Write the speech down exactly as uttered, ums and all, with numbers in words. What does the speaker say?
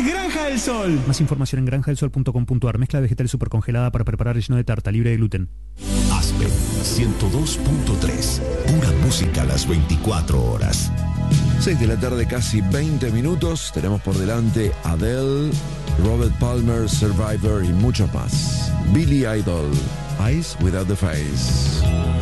Granja del Sol. Más información en granja del sol punto com punto ar. Mezcla vegetal supercongelada para preparar relleno de tarta, libre de gluten. Aspen ciento dos punto tres. Pura música a las veinticuatro horas. seis de la tarde, casi veinte minutos. Tenemos por delante Adele, Robert Palmer, Survivor y mucho más. Billy Idol, Eyes Without the Face.